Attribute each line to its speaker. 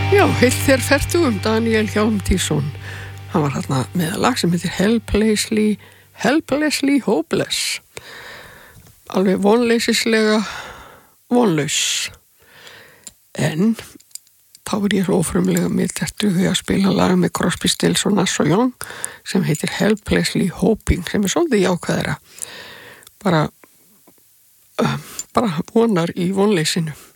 Speaker 1: Já, heilt þér fertugum Daniel Hjálmtýsson. Hann var hérna með lag sem heitir Helplessly Hopeless. Alveg vonleysislega vonlaus. En þá ég svo ófrumlega með þetta að spila lag með Crosby, Stills og Nash & Young sem heitir Helplessly Hoping, sem svolítið jákvæðara. Bara vonar í vonleysinu.